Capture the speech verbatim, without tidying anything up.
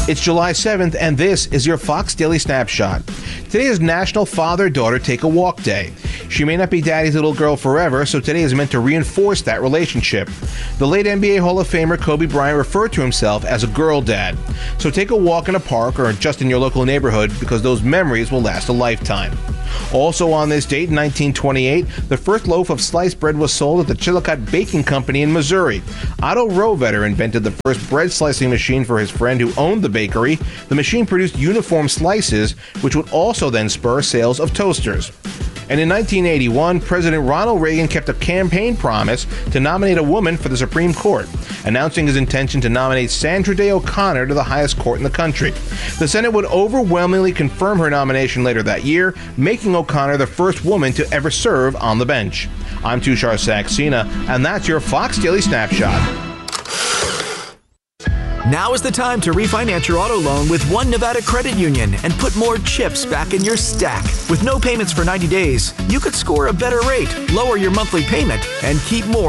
It's July seventh, and this is your Fox Daily Snapshot. Today is National Father-Daughter Take a Walk Day. She may not be daddy's little girl forever, so today is meant to reinforce that relationship. The late N B A Hall of Famer Kobe Bryant referred to himself as a girl dad. So take a walk in a park or just in your local neighborhood, because those memories will last a lifetime. Also on this date, in nineteen twenty-eight, the first loaf of sliced bread was sold at the Chillicothe Baking Company in Missouri. Otto Rohvetter invented the first bread slicing machine for his friend who owned the bakery. The machine produced uniform slices, which would also then spur sales of toasters. And in nineteen eighty-one, President Ronald Reagan kept a campaign promise to nominate a woman for the Supreme Court, announcing his intention to nominate Sandra Day O'Connor to the highest court in the country. The Senate would overwhelmingly confirm her nomination later that year, making O'Connor the first woman to ever serve on the bench. I'm Tushar Saxena, and that's your Fox Daily Snapshot. Now is the time to refinance your auto loan with One Nevada Credit Union and put more chips back in your stack. With no payments for ninety days, you could score a better rate, lower your monthly payment, and keep more